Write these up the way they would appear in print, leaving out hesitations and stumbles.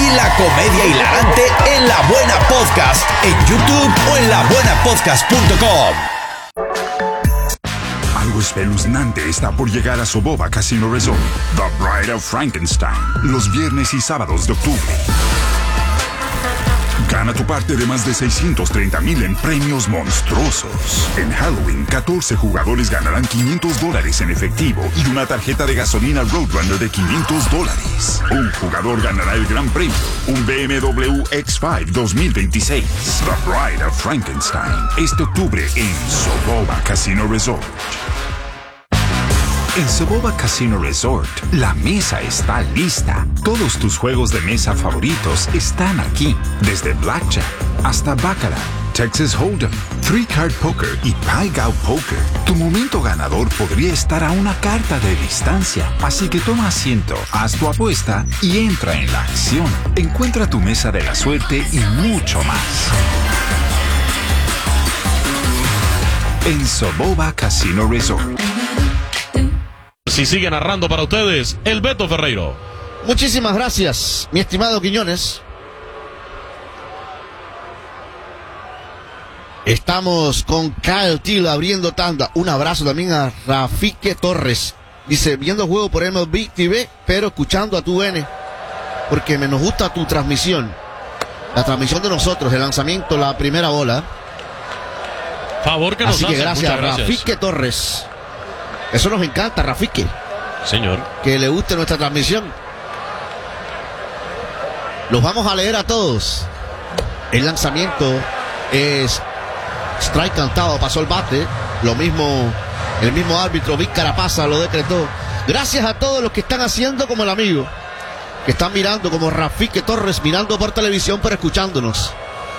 y la comedia hilarante en La Buena Podcast, en YouTube o en labuenapodcast.com. Algo espeluznante está por llegar a Soboba Casino Resort. The Bride of Frankenstein, los viernes y sábados de octubre. Gana tu parte de más de 630,000 en premios monstruosos. En Halloween, 14 jugadores ganarán $500 en efectivo y una tarjeta de gasolina Roadrunner de $500. Un jugador ganará el gran premio, un BMW X5 2026. The Bride of Frankenstein, este octubre en Soboba Casino Resort. En Soboba Casino Resort, la mesa está lista. Todos tus juegos de mesa favoritos están aquí. Desde Blackjack hasta Baccarat, Texas Hold'em, Three Card Poker y Pai Gow Poker. Tu momento ganador podría estar a una carta de distancia. Así que toma asiento, haz tu apuesta y entra en la acción. Encuentra tu mesa de la suerte y mucho más. En Soboba Casino Resort. Si sigue narrando para ustedes, el Beto Ferreiro. Muchísimas gracias, mi estimado Quiñones. Estamos con Kyle Till abriendo tanda. Un abrazo también a Rafique Torres. Dice, viendo juego por MLB TV, pero escuchando a tu N, porque nos gusta tu transmisión. La transmisión de nosotros, el lanzamiento, la primera bola. Favor que nos Así que hace. gracias, Rafique Torres. Eso nos encanta, Rafique. Señor. Que le guste nuestra transmisión. Los vamos a leer a todos. El lanzamiento es strike cantado, pasó el bate. Lo mismo, el mismo árbitro Vic Carapasa lo decretó. Gracias a todos los que están haciendo como el amigo, que están mirando como Rafique Torres, mirando por televisión pero escuchándonos.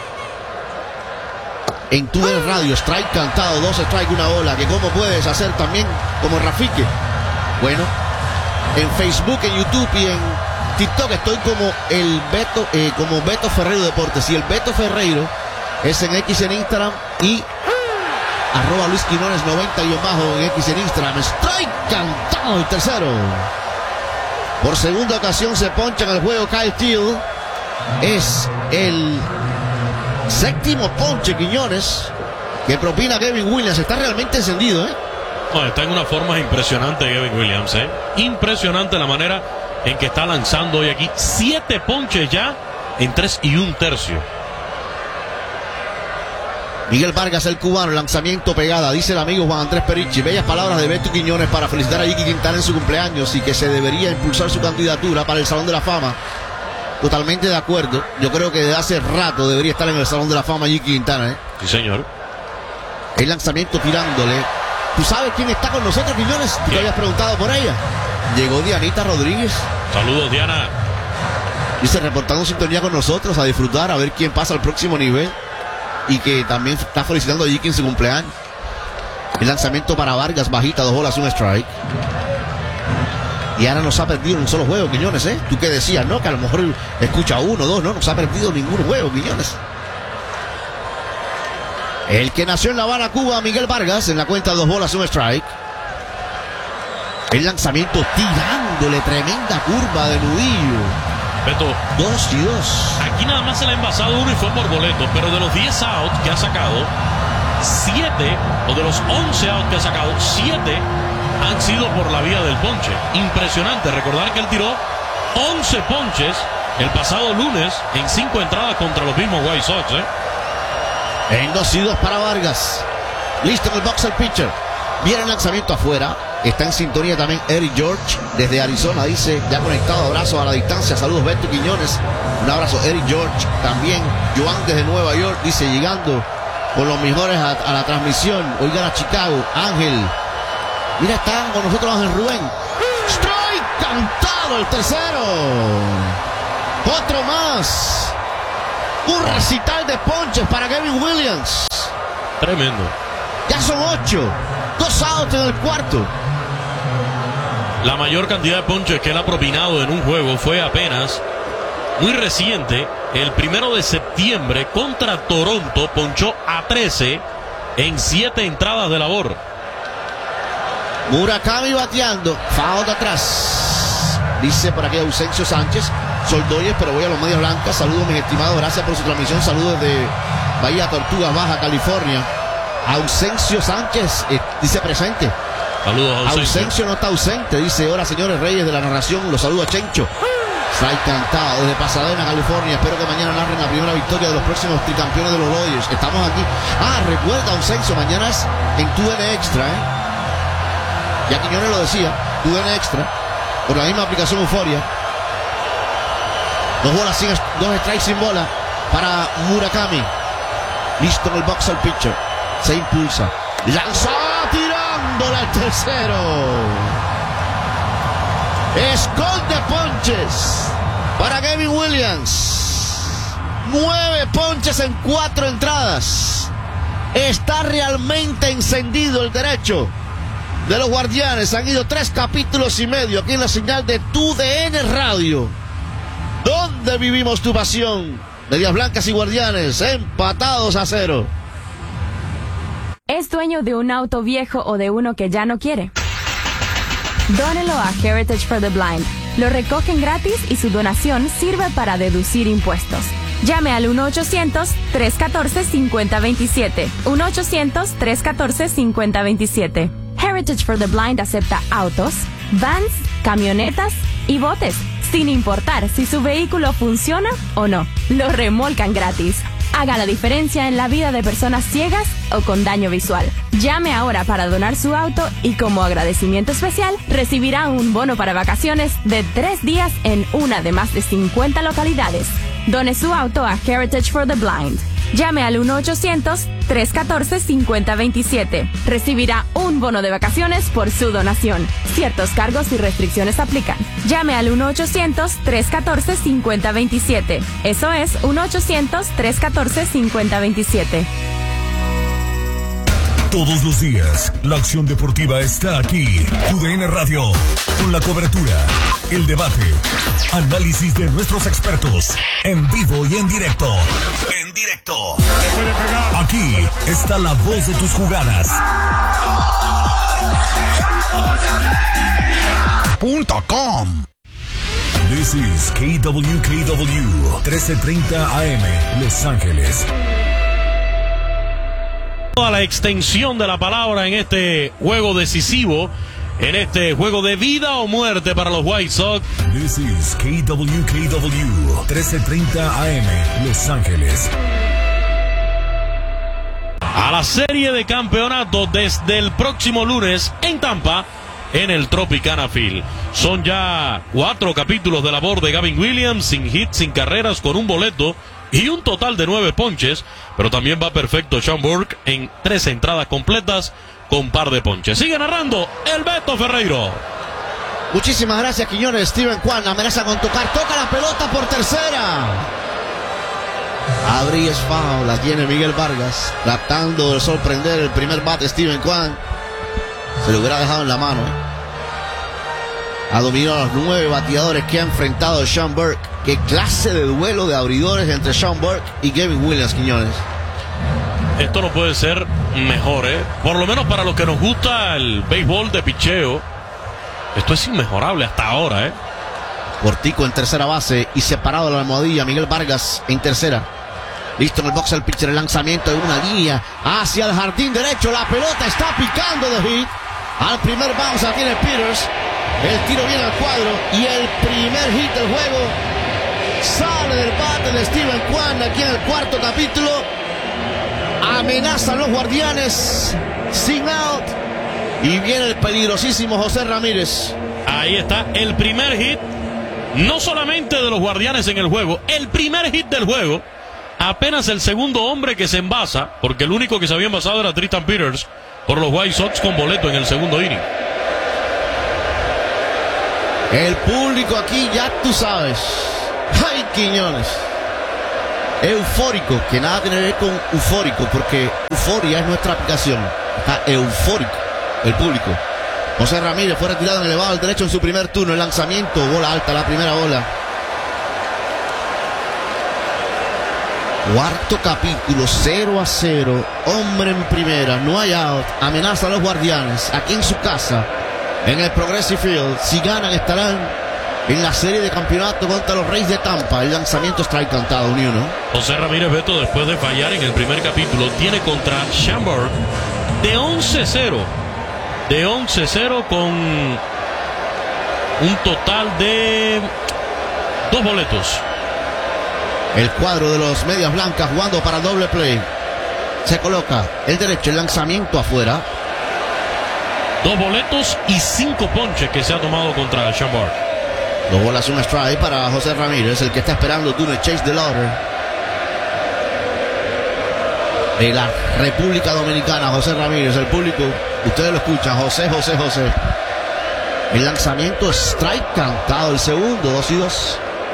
En tu radio, strike cantado, 2 strike, 1 bola. Que cómo puedes hacer también como Rafique. Bueno, en Facebook, en YouTube y en TikTok estoy como el Beto, como Beto Ferreiro Deportes. Y el Beto Ferreiro es en X en Instagram y @Luis Quinones 90 y bajo en X en Instagram. Strike cantado, el tercero. Por segunda ocasión se poncha en el juego Kyle Till. Es el séptimo ponche, Quiñones, que propina Kevin Williams. Está realmente encendido, No, está en una forma impresionante Kevin Williams, Impresionante la manera en que está lanzando hoy aquí. 7 ponches ya en 3 1/3. Miguel Vargas, el cubano, lanzamiento pegada. Dice el amigo Juan Andrés Perichi, bellas palabras de Beto Quiñones para felicitar a Yiqui Quintana en su cumpleaños y que se debería impulsar su candidatura para el Salón de la Fama. Totalmente de acuerdo. Yo creo que desde hace rato debería estar en el Salón de la Fama Yiqui Quintana, Sí, señor. El lanzamiento tirándole. ¿Tú sabes quién está con nosotros, Quiñones? ¿Tú te habías preguntado por ella? Llegó Dianita Rodríguez. Saludos, Diana. Dice, reportando sintonía con nosotros, a disfrutar, a ver quién pasa al próximo nivel. Y que también está felicitando a Yiqui en su cumpleaños. El lanzamiento para Vargas, bajita, 2 bolas, 1 strike. Y ahora nos ha perdido en un solo juego, Quiñones, Tú que decías, ¿no? Que a lo mejor escucha 1, 2, no nos ha perdido ningún juego, Quiñones. El que nació en La Habana, Cuba, Miguel Vargas, en la cuenta 2 bolas, 1 strike. El lanzamiento tirándole, tremenda curva de nudillo. Beto, 2 y 2. aquí nada más se le ha envasado uno y fue por boleto, pero de los 10 outs que ha sacado, 7, o de los 11 outs que ha sacado, 7 han sido por la vía del ponche. Impresionante, recordar que él tiró 11 ponches el pasado lunes en 5 entradas contra los mismos White Sox, En 2 y 2 para Vargas. Listo en el box el pitcher. Viene el lanzamiento afuera. Está en sintonía también Eric George desde Arizona. Dice, ya conectado, abrazo a la distancia. Saludos, Beto Quiñones. Un abrazo, Eric George. También Joan desde Nueva York. Dice, llegando con los mejores a la transmisión. Oigan a Chicago. Ángel. Mira, está con nosotros Ángel Rubén. Strike cantado, el tercero. Otro más. Un recital de ponches para Kevin Williams. Tremendo. Ya son 8. 2 outs en el cuarto. La mayor cantidad de ponches que él ha propinado en un juego fue apenas muy reciente. El 1 de septiembre contra Toronto ponchó a 13 en 7 entradas de labor. Murakami bateando. Foul de atrás. Dice por aquí Ausencio Sánchez. Soy Doyes, pero voy a los Medias Blancas. Saludos, mis estimados. Gracias por su transmisión. Saludos desde Bahía Tortugas, Baja California. Ausencio Sánchez dice presente. Saludos, Ausencio no está ausente. Dice, hola, señores reyes de la narración. Los saludo a Chencho. Está encantado desde Pasadena, California. Espero que mañana narren la primera victoria de los próximos tricampeones de los Dodgers. Estamos aquí. Recuerda, Ausencio, mañana es en TUDN Extra, Ya Quiñones lo decía, TUDN Extra, por la misma aplicación Euforia. 2 strikes sin bola para Murakami. Listo en el box al pitcher. Se impulsa. Lanza tirándola al tercero. Esconde ponches para Gavin Williams. 9 ponches en 4 entradas. Está realmente encendido el derecho de los Guardianes. Han ido 3 capítulos y medio aquí en la señal de TUDN Radio, donde vivimos tu pasión. Medias Blancas y Guardianes empatados a 0. ¿Es dueño de un auto viejo o de uno que ya no quiere? Dónelo a Heritage for the Blind. Lo recogen gratis y su donación sirve para deducir impuestos. Llame al 1-800-314-5027. 1-800-314-5027. Heritage for the Blind acepta autos, vans, camionetas y botes, sin importar si su vehículo funciona o no. Lo remolcan gratis. Haga la diferencia en la vida de personas ciegas o con daño visual. Llame ahora para donar su auto y como agradecimiento especial recibirá un bono para vacaciones de 3 días en una de más de 50 localidades. Done su auto a Heritage for the Blind. Llame al 1-800-314-5027. Recibirá un bono de vacaciones por su donación. Ciertos cargos y restricciones aplican. Llame al 1-800-314-5027. Eso es 1-800-314-5027. Todos los días, la acción deportiva está aquí. TUDN Radio, con la cobertura, el debate, análisis de nuestros expertos, en vivo y en directo. En directo. Aquí está la voz de tus jugadas. .com. This is KWKW 1330 AM, Los Ángeles. A la extensión de la palabra en este juego decisivo, en este juego de vida o muerte para los White Sox. This is KWKW 1330 AM, Los Ángeles. A la serie de campeonato desde el próximo lunes en Tampa, en el Tropicana Field. Son ya 4 capítulos de labor de Gavin Williams, sin hits, sin carreras, con un boleto y un total de 9 ponches, pero también va perfecto Sean Burke en 3 entradas completas con par de ponches. Sigue narrando el Beto Ferreiro. Muchísimas gracias, Quiñones. Steven Kwan amenaza con toca la pelota por tercera. Abrí es foul, la tiene Miguel Vargas, tratando de sorprender el primer bate. Steven Kwan se lo hubiera dejado en la mano. Ha dominado a los 9 bateadores que ha enfrentado Sean Burke. Qué clase de duelo de abridores entre Sean Burke y Gavin Williams, Quiñones. Esto no puede ser mejor, por lo menos para los que nos gusta el béisbol de picheo. Esto es inmejorable hasta ahora, Portico en tercera base y separado de la almohadilla. Miguel Vargas en tercera. Listo en el box el pitcher, el lanzamiento de una línea hacia el jardín derecho. La pelota está picando de hit. Al primer bounce la tiene Peters. El tiro viene al cuadro y el primer hit del juego sale del bate de Steven Kwan aquí en el cuarto capítulo. Amenazan los Guardianes sin out y viene el peligrosísimo José Ramírez. Ahí está el primer hit, no solamente de los Guardianes en el juego, el primer hit del juego. Apenas el segundo hombre que se envasa, porque el único que se había envasado era Tristan Peters por los White Sox con boleto en el segundo inning. El público aquí ya tú sabes. ¡Ay, Quiñones! Eufórico, que nada tiene que ver con eufórico, porque euforia es nuestra aplicación. Está eufórico el público. José Ramírez fue retirado en el elevado al derecho en su primer turno. El lanzamiento, bola alta, la primera bola. Cuarto capítulo, 0-0. Hombre en primera, no hay out. Amenaza a los Guardianes aquí en su casa, en el Progressive Field. Si ganan estarán en la serie de campeonato contra los Reyes de Tampa. El lanzamiento strike cantado, unió, ¿no? José Ramírez, Beto, después de fallar en el primer capítulo, tiene contra Shamburg de 11-0. De 11-0 con un total de 2 boletos. El cuadro de los Medias Blancas jugando para doble play. Se coloca el derecho, el lanzamiento afuera. 2 boletos y 5 ponches que se ha tomado contra Shamburg. 2 bolas, un strike para José Ramírez, el que está esperando turno de Chase DeLauder. De la República Dominicana, José Ramírez, el público, ustedes lo escuchan, José. El lanzamiento strike cantado, el segundo, 2-2.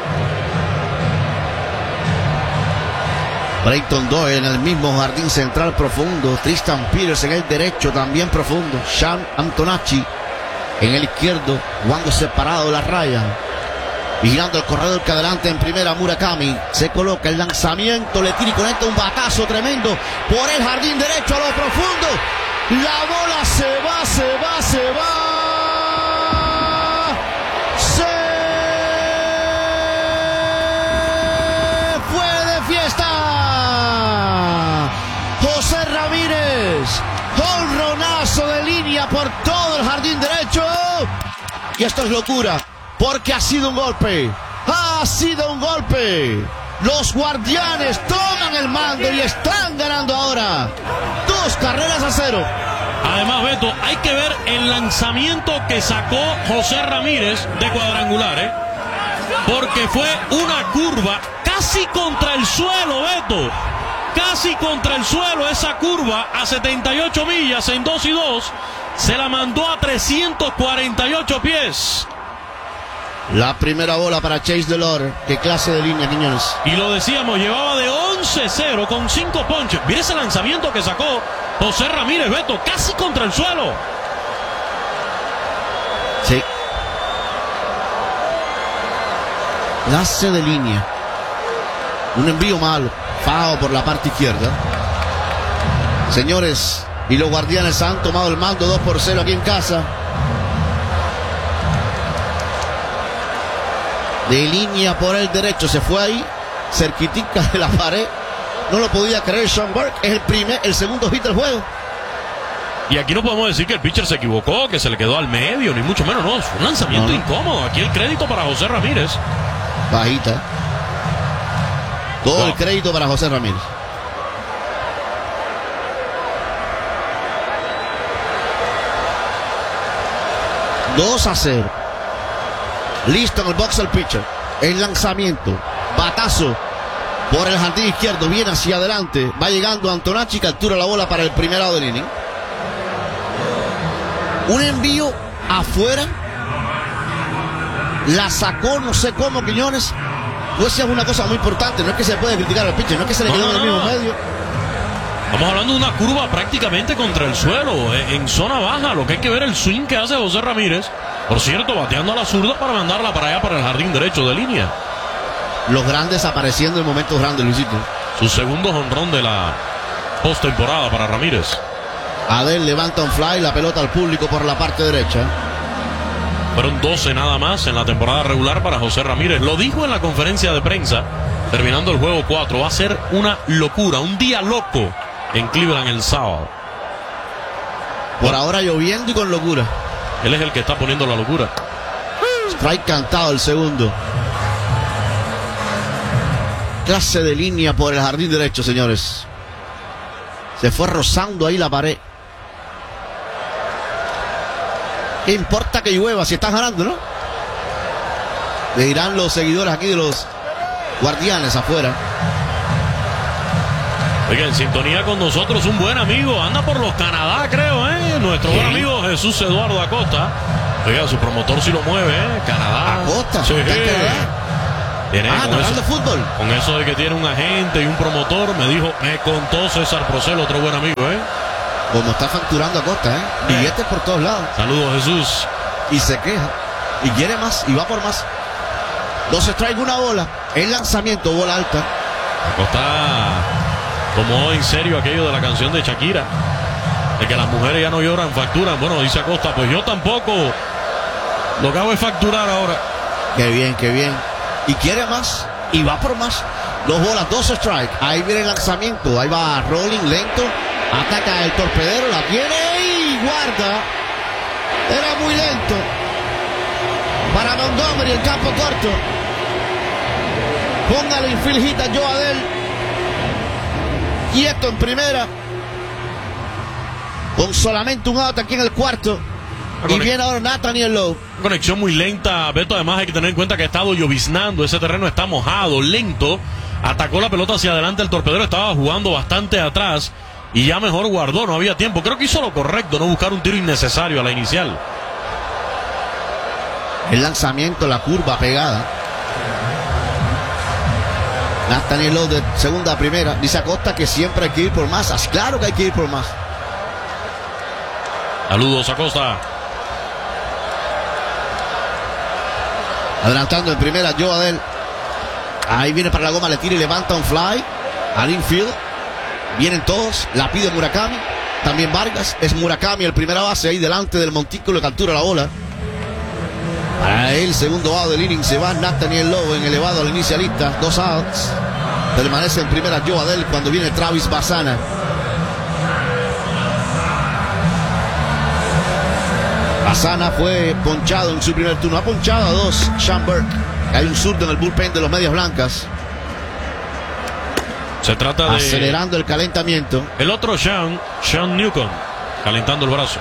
Brayton Doyle en el mismo jardín central profundo. Tristan Peters en el derecho también profundo. Sean Antonacci en el izquierdo, jugando separado de la raya. Vigilando el corredor que adelante en primera, Murakami. Se coloca el lanzamiento, le tira y conecta un batazo tremendo por el jardín derecho a lo profundo. La bola se va. Se fue de fiesta. José Ramírez, jonronazo de línea por todo el jardín derecho. Y esto es locura, porque ha sido un golpe. Los Guardianes toman el mando y están ganando ahora 2-0. Además, Beto, hay que ver el lanzamiento que sacó José Ramírez de cuadrangular, porque fue una curva casi contra el suelo, Beto. Casi contra el suelo esa curva a 78 millas en 2-2. Se la mandó a 348 pies. La primera bola para Chase DeLauder. Qué clase de línea, Quiñones. Y lo decíamos, llevaba de 11-0 con 5 ponches. Mira ese lanzamiento que sacó José Ramírez, Beto, casi contra el suelo. Sí. Clase de línea. Un envío malo. Fao por la parte izquierda. Señores, y los Guardianes han tomado el mando 2-0 aquí en casa. De línea por el derecho, se fue ahí, cerquitica de la pared. No lo podía creer Sean Burke. Es el segundo hit del juego. Y aquí no podemos decir que el pitcher se equivocó, que se le quedó al medio, ni mucho menos, no. Fue un lanzamiento incómodo. Aquí el crédito para José Ramírez. Bajita. Todo el crédito para José Ramírez. $2-0. Listo en el box el pitcher. El lanzamiento. Batazo por el jardín izquierdo. Viene hacia adelante. Va llegando Antonacci. Captura la bola para el primer out del inning. Un envío afuera. La sacó, no sé cómo, Quiñones. Pues es una cosa muy importante. No es que se puede criticar al pitcher. No es que se le quedó en el mismo medio. Estamos hablando de una curva prácticamente contra el suelo, en zona baja. Lo que hay que ver el swing que hace José Ramírez. Por cierto, bateando a la zurda para mandarla para allá, para el jardín derecho de línea. Los grandes apareciendo en momentos grandes, Luisito. Su segundo jonrón de la postemporada para Ramírez. Adel levanta un fly, la pelota al público por la parte derecha. Fueron 12 nada más en la temporada regular para José Ramírez. Lo dijo en la conferencia de prensa, terminando el juego 4. Va a ser una locura, un día loco en Cleveland el sábado. Por ahora lloviendo y con locura. Él es el que está poniendo la locura. Strike cantado el segundo. Clase de línea por el jardín derecho, señores. Se fue rozando ahí la pared. ¿Qué importa que llueva si están ganando, no? Le dirán los seguidores aquí de los Guardianes afuera. Oiga, en sintonía con nosotros un buen amigo. Anda por los Canadá, creo, ¿eh? Nuestro buen amigo Jesús Eduardo Acosta. Oiga, su promotor sí lo mueve, ¿eh? Canadá. Acosta. Sí. Tiene con fútbol. Con eso de que tiene un agente y un promotor, me contó César Procel, otro buen amigo, ¿eh? Como está facturando Acosta, ¿eh? Billetes por todos lados. Saludos, Jesús. Y se queja. Y quiere más. Y va por más. 2 strikes, una bola. El lanzamiento, bola alta. Acosta tomó en serio aquello de la canción de Shakira, de que las mujeres ya no lloran, facturan. Bueno, dice Acosta, pues yo tampoco. Lo que hago es facturar ahora. Qué bien, qué bien. Y quiere más. Y va por más. 2 bolas, 2 strike. Ahí viene el lanzamiento. Ahí va rolling lento. Ataca el torpedero. La tiene y guarda. Era muy lento. Para Montgomery, el campo corto. Póngale infield hit a Joe Adell. Quieto en primera. Con solamente un out aquí en el cuarto. Y viene ahora Nathaniel Lowe. Conexión muy lenta, Beto. Además hay que tener en cuenta que ha estado lloviznando. Ese terreno está mojado, lento. Atacó la pelota hacia adelante. El torpedero estaba jugando bastante atrás. Y ya mejor guardó, no había tiempo. Creo que hizo lo correcto, no buscar un tiro innecesario a la inicial. El lanzamiento, la curva pegada. Nathaniel Lowe de segunda a primera. Dice Acosta que siempre hay que ir por más. Claro que hay que ir por más. Saludos, Acosta. Adelantando en primera Joe Adell. Ahí viene para la goma, le tira y levanta un fly al infield. Vienen todos, la pide Murakami. También Vargas, es Murakami el primera base ahí delante del montículo, captura la bola. Para el segundo out del inning se va Nathaniel Lowe en elevado al inicialista. 2 outs. Permanece en primera Joe Adell cuando viene Travis Bassana. Bassana fue ponchado en su primer turno. Ha ponchado a 2 Sean Burke. Hay un zurdo en el bullpen de los Medias Blancas. Se trata de... acelerando el calentamiento. El otro Sean Newcomb, calentando el brazo.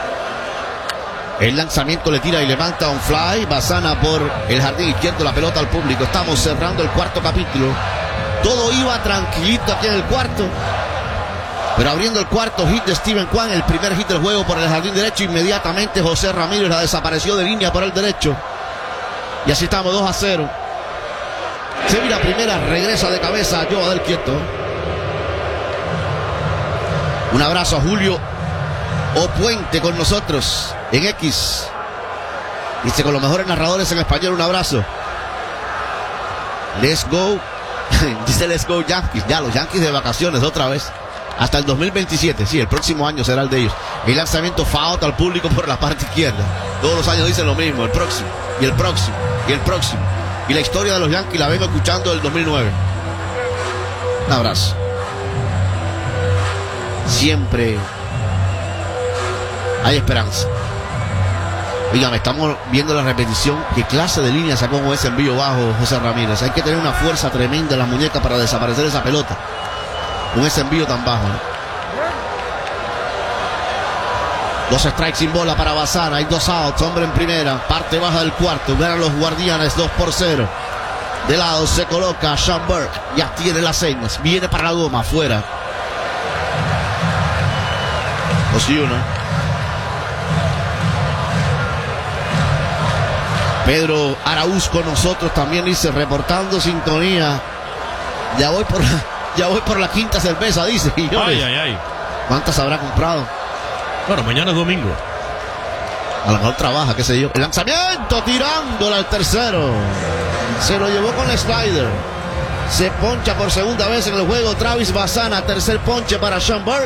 El lanzamiento le tira y levanta un fly. Bassana por el jardín izquierdo, la pelota al público. Estamos cerrando el cuarto capítulo. Todo iba tranquilito aquí en el cuarto. Pero abriendo el cuarto hit de Steven Kwan, el primer hit del juego por el jardín derecho, inmediatamente José Ramírez la desapareció de línea por el derecho. Y así estamos 2-0. Se vira primera, regresa de cabeza Joe Adell quieto. Un abrazo a Julio Opuente con nosotros en X. Dice con los mejores narradores en español, un abrazo. Let's go. Dice let's go Yankees. Ya los Yankees de vacaciones otra vez. Hasta el 2027, sí, el próximo año será el de ellos. El lanzamiento foul al público por la parte izquierda. Todos los años dicen lo mismo, el próximo, y el próximo, y el próximo. Y la historia de los Yankees la vengo escuchando del 2009. Un abrazo. Siempre hay esperanza. Dígame, estamos viendo la repetición. ¿Qué clase de línea sacó con ese envío bajo José Ramírez? Hay que tener una fuerza tremenda en las muñecas para desaparecer esa pelota con ese envío tan bajo. 2 strikes sin bola para Bassana. Hay 2 outs, hombre en primera. Parte baja del cuarto. Ganan los Guardianes 2-0. De lado se coloca Sean Burke. Ya tiene las señas. Viene para la goma. Afuera. Osuna. Pedro Araúz con nosotros también, dice, reportando sintonía. Ya voy por la quinta cerveza, dice. Ay. ¿Cuántas habrá comprado? Bueno, mañana es domingo. A lo mejor trabaja, qué sé yo. El lanzamiento tirándola al tercero. Se lo llevó con el slider. Se poncha por segunda vez en el juego Travis Bassana. Tercer ponche para Sean Burke.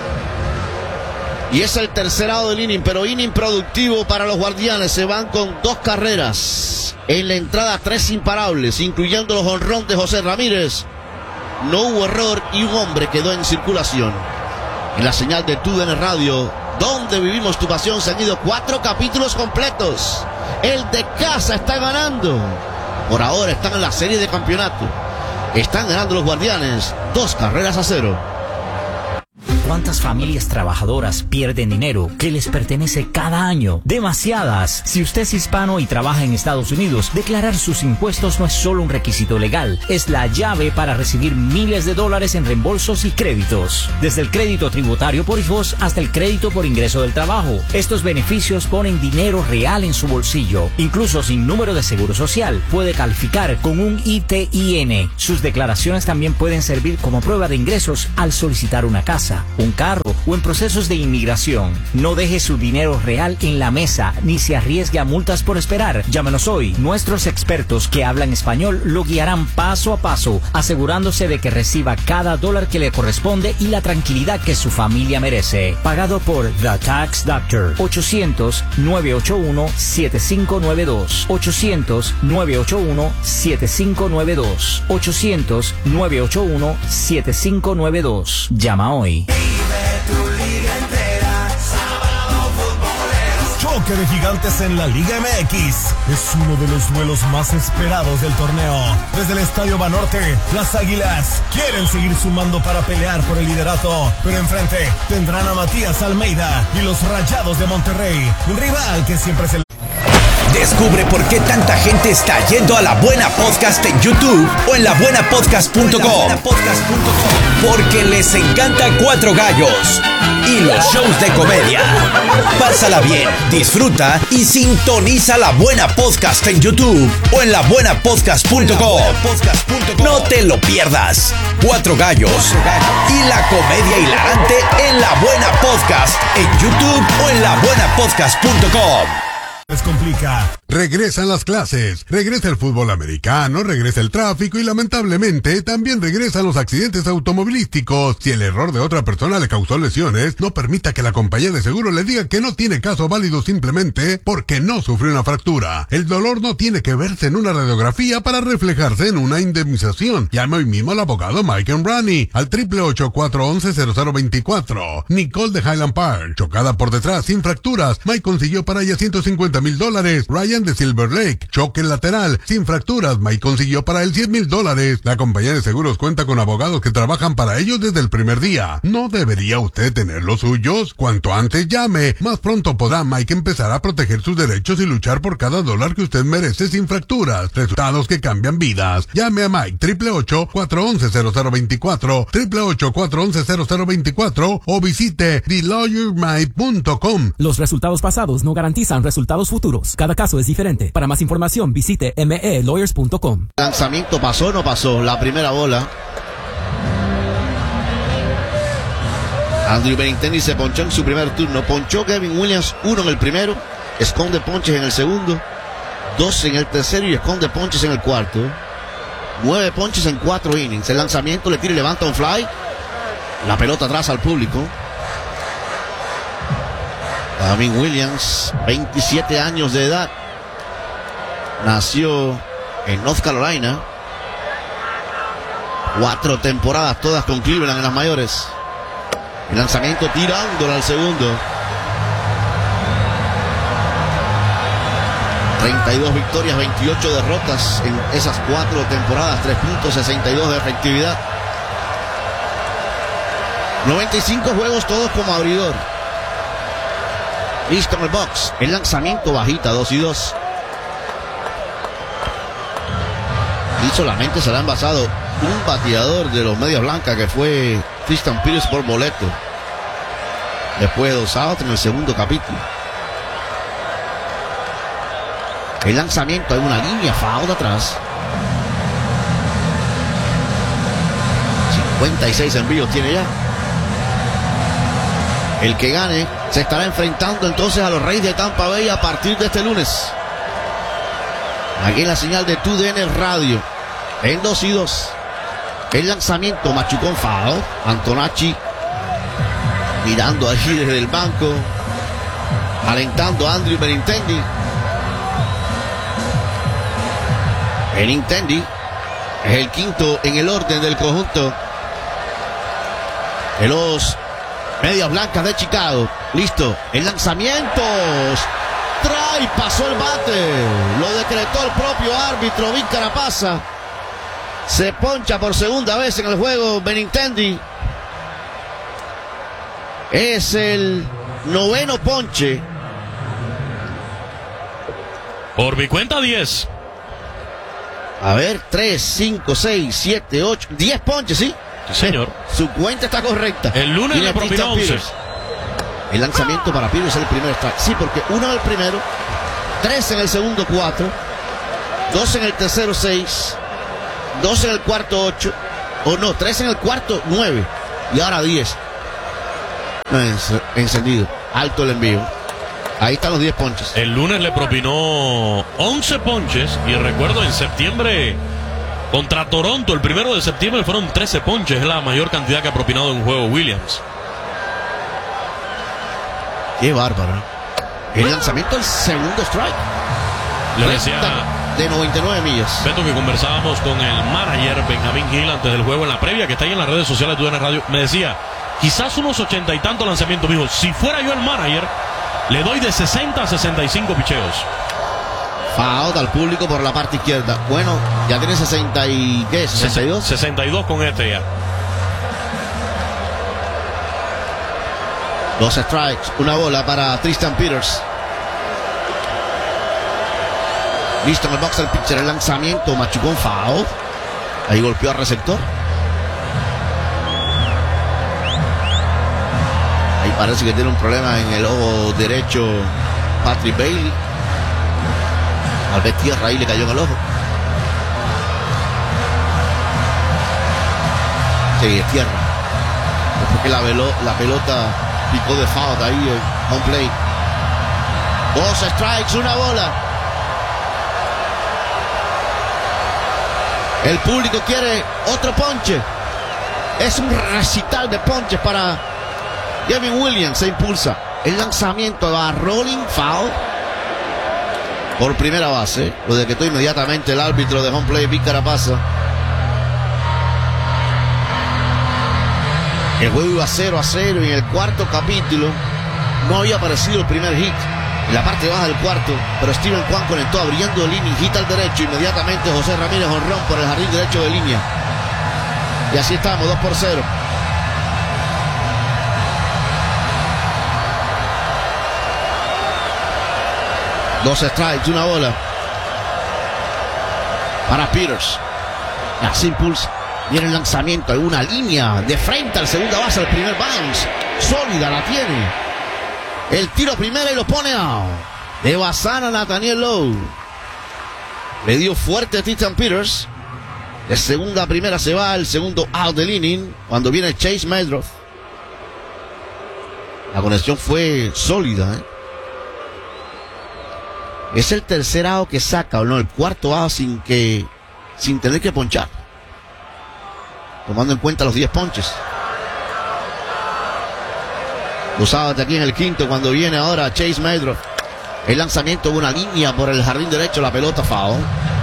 Y es el tercer out del inning, pero inning productivo para los Guardianes. Se van con 2 carreras. En la entrada 3 imparables, incluyendo los jonrón de José Ramírez. No hubo error y un hombre quedó en circulación. En la señal de TUDN Radio, donde vivimos tu pasión, se han ido 4 capítulos completos. El de casa está ganando. Por ahora están en la serie de campeonato. Están ganando los Guardianes 2-0. ¿Cuántas familias trabajadoras pierden dinero que les pertenece cada año? Demasiadas. Si usted es hispano y trabaja en Estados Unidos, declarar sus impuestos no es solo un requisito legal, es la llave para recibir miles de dólares en reembolsos y créditos. Desde el crédito tributario por hijos hasta el crédito por ingreso del trabajo. Estos beneficios ponen dinero real en su bolsillo. Incluso sin número de seguro social, puede calificar con un ITIN. Sus declaraciones también pueden servir como prueba de ingresos al solicitar una casa, un carro o en procesos de inmigración. No deje su dinero real en la mesa ni se arriesgue a multas por esperar. Llámenos hoy. Nuestros expertos que hablan español lo guiarán paso a paso, asegurándose de que reciba cada dólar que le corresponde y la tranquilidad que su familia merece. Pagado por The Tax Doctor. 800-981-7592. 800-981-7592. 800-981-7592. Llama hoy. Choque de gigantes en la Liga MX. Es uno de los duelos más esperados del torneo. Desde el Estadio Banorte, las Águilas quieren seguir sumando para pelear por el liderato, pero enfrente tendrán a Matías Almeida y los Rayados de Monterrey, un rival que siempre se... Descubre por qué tanta gente está yendo a La Buena Podcast en YouTube o en labuenapodcast.com. Porque les encanta Cuatro Gallos y los shows de comedia. Pásala bien, disfruta y sintoniza La Buena Podcast en YouTube o en labuenapodcast.com. No te lo pierdas. Cuatro Gallos y la comedia hilarante en La Buena Podcast en YouTube o en labuenapodcast.com. Les complica. Regresan las clases, regresa el fútbol americano, regresa el tráfico y lamentablemente también regresan los accidentes automovilísticos. Si el error de otra persona le causó lesiones, no permita que la compañía de seguro le diga que no tiene caso válido simplemente porque no sufrió una fractura. El dolor no tiene que verse en una radiografía para reflejarse en una indemnización. Llame hoy mismo al abogado Mike Embrani al 888-411-0024. Nicole de Highland Park, chocada por detrás sin fracturas. Mike consiguió para ella $150,000. Ryan de Silver Lake, choque lateral, sin fracturas. Mike consiguió para él $100,000. La compañía de seguros cuenta con abogados que trabajan para ellos desde el primer día. ¿No debería usted tener los suyos? Cuanto antes llame, más pronto podrá Mike empezar a proteger sus derechos y luchar por cada dólar que usted merece sin fracturas. Resultados que cambian vidas. Llame a Mike 888-411-0024, 888-411-0024 o visite TheLawyerMike.com. Los resultados pasados no garantizan resultados futuros. Cada caso es diferente. Para más información visite melawyers.com. Lanzamiento pasó o no pasó. La primera bola. Andrew Benintendi se ponchó en su primer turno. Ponchó Kevin Williams 1 en el primero. Esconde ponches en el segundo. 2 en el tercero y esconde ponches en el cuarto. 9 ponches en 4 innings. El lanzamiento le tira y levanta un fly. La pelota atrás al público. Kevin Williams, 27 años de edad. Nació en North Carolina. 4 temporadas todas con Cleveland en las mayores. El lanzamiento tirándolo al segundo. 32 victorias, 28 derrotas en esas 4 temporadas. 3.62 de efectividad. 95 juegos todos como abridor. Listo en el box. El lanzamiento bajita, 2-2. Y solamente se le ha envasado un bateador de los Medias Blancas, que fue Tristan Pires por boleto. Después de 2 outs en el segundo capítulo. El lanzamiento, hay una línea foul de atrás. 56 envíos tiene ya. El que gane se estará enfrentando entonces a los Reyes de Tampa Bay a partir de este lunes. Aquí en la señal de TUDN Radio. En 2-2. El lanzamiento, machucón foul. Antonacci mirando allí desde el banco, alentando a Andrew Benintendi. Benintendi es el quinto en el orden del conjunto de los Medias Blancas de Chicago. Listo, el lanzamiento. Trae, pasó el bate. Lo decretó el propio árbitro Vic Carapasa. Se poncha por segunda vez en el juego Benintendi. Es el 9º ponche. Por mi cuenta 10. A ver, 3, 5, 6, 7, 8, 10 ponches, ¿sí? Sí, señor. Su cuenta está correcta. El lunes le propinó 11. El lanzamiento para Pires es el primer strike. Sí, porque 1 en el primero, 3 en el segundo, 4, 2 en el tercero, 6, 2 en el cuarto, 8, o no, 3 en el cuarto, 9, y ahora 10. encendido. Alto el envío. Ahí están los 10 ponches. El lunes le propinó 11 ponches. Y recuerdo en septiembre contra Toronto, el 1 de septiembre fueron 13 ponches. Es la mayor cantidad que ha propinado en un juego Williams. Qué bárbaro. El lanzamiento del segundo strike. Le decía de 99 millas. Beto, que conversábamos con el manager Benjamín Gil antes del juego en la previa, que está ahí en las redes sociales de UDN Radio. Me decía, quizás unos 80 y tantos lanzamientos. Me dijo, si fuera yo el manager, le doy de 60 a 65 picheos. Foul al público por la parte izquierda. Bueno, ya tiene 60 y ¿qué? 62. 62 con este ya. 2 strikes, una bola para Tristan Peters. Listo en el box el pitcher, el lanzamiento, machucón, foul. Ahí golpeó al receptor. Ahí parece que tiene un problema en el ojo derecho Patrick Bailey. Al ver tierra ahí le cayó en el ojo. Sí, es tierra. Es porque la pelota picó de foul ahí en home plate. 2 strikes, una bola. El público quiere otro ponche. Es un recital de ponches para Gavin Williams. Se impulsa. El lanzamiento a rolling foul por primera base. Lo decretó inmediatamente el árbitro de home play, Vic Carapasa. El juego iba 0-0 y en el cuarto capítulo no había aparecido el primer hit. En la parte baja del cuarto, pero Steven Kwan conectó abriendo el inning, hit al derecho, inmediatamente José Ramírez jonrón por el jardín derecho de línea. Y así estamos, 2-0. Dos strikes, una bola para Peters. Así impulsa. Viene el lanzamiento, hay una línea de frente al segunda base, el primer bounce. Sólida la tiene. El tiro primera y lo pone out. De Bazán a Nathaniel Lowe. Le dio fuerte a Tristan Peters. De segunda a primera se va el segundo out del inning. Cuando viene Chase Medroff. La conexión fue sólida, Es el tercer out que saca, o no, el cuarto out sin tener que ponchar. Tomando en cuenta los 10 ponches. Usado de aquí en el quinto cuando viene ahora Chase Medroff. El lanzamiento de una línea por el jardín derecho, la pelota foul.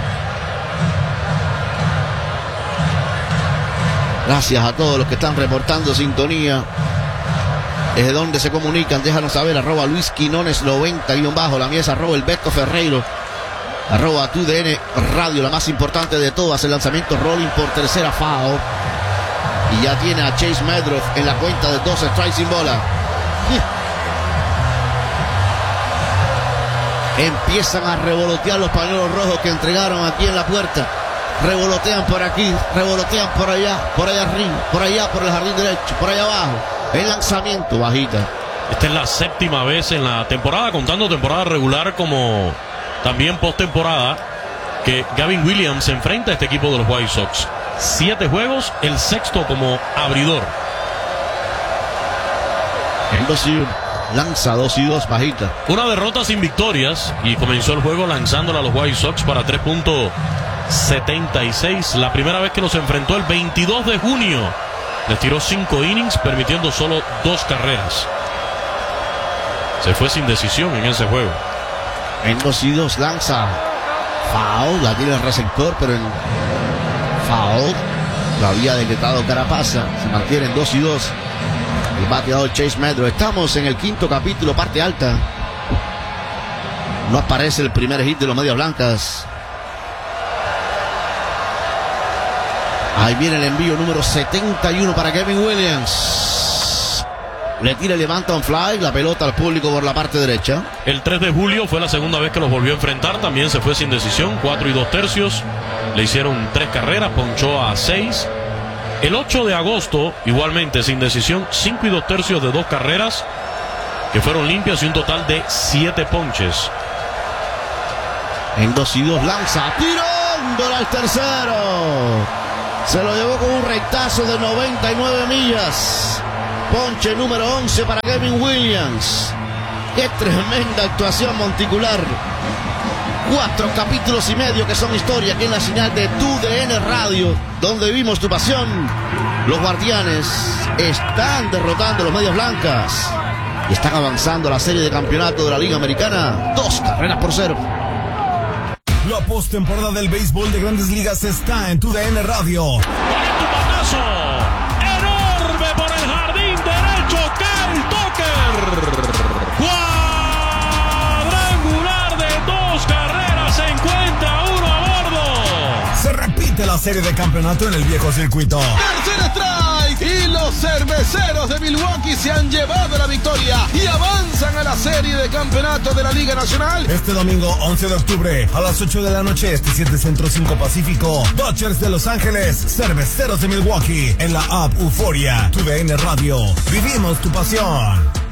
Gracias a todos los que están reportando sintonía. Desde donde se comunican, déjanos saber, @ Luis Quinones 90_ la mía es @ el Beto Ferreiro, @ TUDN Radio, la más importante de todas. El lanzamiento rolling por tercera, foul. Y ya tiene a Chase Medroff en la cuenta de 2 strikes sin bola. Empiezan a revolotear los pañuelos rojos que entregaron aquí en la puerta. Revolotean por aquí, revolotean por allá arriba, por allá por el jardín derecho, por allá abajo. El lanzamiento, bajita. Esta es la 7ª vez en la temporada, contando temporada regular como también postemporada, que Gavin Williams se enfrenta a este equipo de los White Sox. 7 juegos, el 6º como abridor. El 2-1. Lanza 2-2, bajita. Una derrota sin victorias y comenzó el juego lanzándole a los White Sox para 3.76. La primera vez que los enfrentó el 22 de junio. Les tiró 5 innings, permitiendo solo 2 carreras. Se fue sin decisión en ese juego. En 2-2 lanza. Foul, la tiene el receptor, pero en foul lo había decretado Carapasa. Se mantiene en 2-2. El bateador Chase Medroff. Estamos en el quinto capítulo, parte alta. No aparece el primer hit de los Medias Blancas. Ahí viene el envío número 71 para Kevin Williams. Le tira y levanta un fly, la pelota al público por la parte derecha. El 3 de julio fue la segunda vez que los volvió a enfrentar. También se fue sin decisión, 4 2/3. Le hicieron 3 carreras, ponchó a 6. El 8 de agosto, igualmente sin decisión, 5 2/3 de 2 carreras que fueron limpias y un total de 7 ponches. En 2-2 lanza, tirándole al tercero. Se lo llevó con un rectazo de 99 millas. Ponche número 11 para Kevin Williams. ¡Qué tremenda actuación monticular! 4 capítulos y medio que son historia aquí en la señal de TUDN Radio, donde vivimos tu pasión. Los Guardianes están derrotando a los Medias Blancas y están avanzando a la serie de campeonato de la Liga Americana 2-0. La postemporada del béisbol de Grandes Ligas está en TUDN Radio. ¡Tu patazo! ¡Enorme por el jardín derecho! ¡Kyle Tucker! ¡Cuadrangular de 2 carreras! ¡Se encuentra uno a bordo! Se repite la serie de campeonato en el viejo circuito. Tercer strike y los cerveceros de Milwaukee se han llevado la victoria y avanzan a la serie de campeonato de la Liga Nacional. Este domingo 11 de octubre a las 8 de la noche, 7 Centro 5 Pacífico, Dodgers de Los Ángeles, Cerveceros de Milwaukee, en la app Euforia, TUDN Radio. Vivimos tu pasión.